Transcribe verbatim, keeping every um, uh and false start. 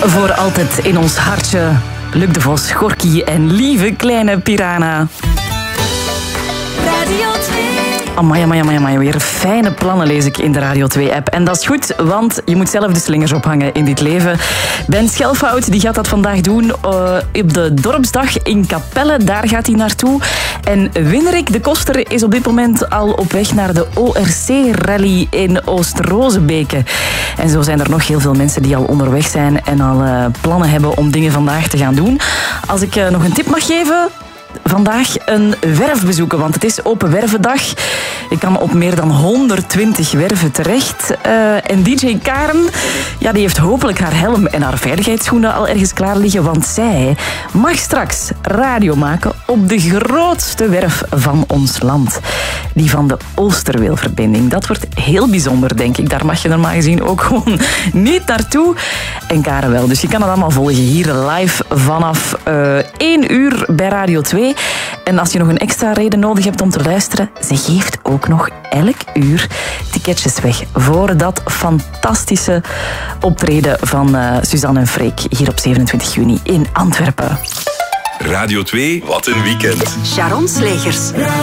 Voor altijd in ons hartje. Luc de Vos, Gorky en lieve kleine Piranha. Radio twee. Amai, amai, amai, amai. Weer fijne plannen lees ik in de Radio twee-app. En dat is goed, want je moet zelf de slingers ophangen in dit leven. Ben Schelfout die gaat dat vandaag doen uh, op de dorpsdag in Capelle. Daar gaat hij naartoe. En Winnerik de Koster is op dit moment al op weg naar de O R C-rally in Oost-Rozebeke. En zo zijn er nog heel veel mensen die al onderweg zijn en al uh, plannen hebben om dingen vandaag te gaan doen. Als ik uh, nog een tip mag geven... Vandaag een werf bezoeken, want het is Open Wervendag. Je kan op meer dan honderdtwintig werven terecht. Uh, en D J Karen, ja, die heeft hopelijk haar helm en haar veiligheidsschoenen al ergens klaar liggen, want zij mag straks radio maken op de grootste werf van ons land. Die van de Oosterweelverbinding. Dat wordt heel bijzonder, denk ik. Daar mag je normaal gezien ook gewoon niet naartoe. En Karen wel. Dus je kan het allemaal volgen hier live vanaf uh, één uur bij Radio twee. En als je nog een extra reden nodig hebt om te luisteren, ze geeft ook nog elk uur ticketjes weg voor dat fantastische optreden van uh, Suzanne en Freek hier op zevenentwintig juni in Antwerpen. Radio twee, wat een weekend. Sharon Slegers.